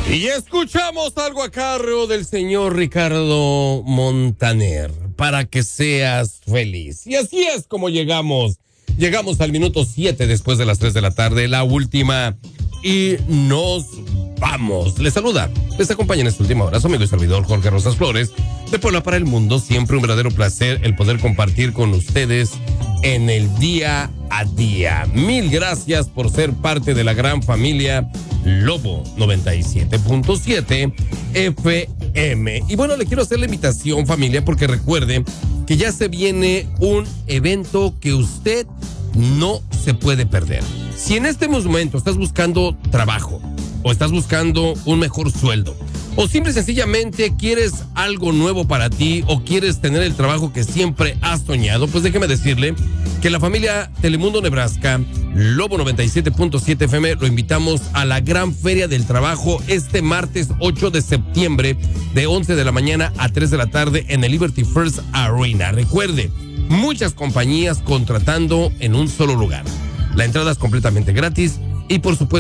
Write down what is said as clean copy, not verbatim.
Y escuchamos algo a cargo del señor Ricardo Montaner, para que seas feliz. Y así es como llegamos al minuto 7 después de las 3 de la tarde, la última, y nos vamos. Les saluda, les acompaña en esta última hora su amigo y servidor Jorge Rosas Flores, de Puebla para el Mundo. Siempre un verdadero placer el poder compartir con ustedes en el día a día. Mil gracias por ser parte de la gran familia Lobo 97.7 FM. Y bueno, le quiero hacer la invitación, familia, porque recuerde que ya se viene un evento que usted no se puede perder. Si en este momento estás buscando trabajo, o estás buscando un mejor sueldo, o simple y sencillamente quieres algo nuevo para ti, o quieres tener el trabajo que siempre has soñado, pues déjeme decirle que la familia Telemundo Nebraska, Lobo 97.7 FM, lo invitamos a la gran Feria del Trabajo este martes 8 de septiembre de 11 de la mañana a 3 de la tarde en el Liberty First Arena. Recuerde, muchas compañías contratando en un solo lugar. La entrada es completamente gratis y por supuesto